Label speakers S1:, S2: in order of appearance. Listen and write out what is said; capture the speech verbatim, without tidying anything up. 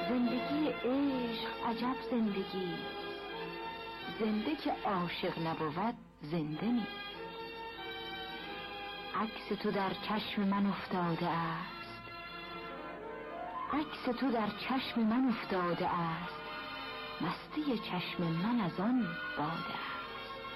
S1: زندگی عشق عجب زندگی، زنده که عاشق نبود زنده نیست. عکس تو در چشم من افتاده است، عکس تو در چشم من افتاده است، مستی چشم من از آن باده است.